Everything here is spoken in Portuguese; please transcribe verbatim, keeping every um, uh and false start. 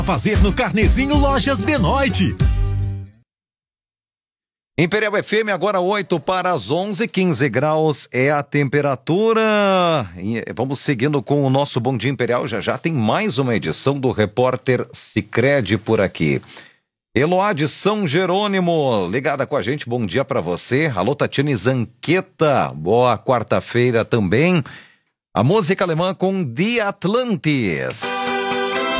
Fazer no Carnezinho Lojas Benoit. Imperial F M, agora oito para as onze, quinze graus é a temperatura. E vamos seguindo com o nosso Bom Dia Imperial. Já já tem mais uma edição do Repórter Sicredi por aqui. Eloá de São Jerônimo, ligada com a gente, bom dia para você. Alô, Tatiane Zanqueta, boa quarta-feira também. A música alemã com The Atlantis.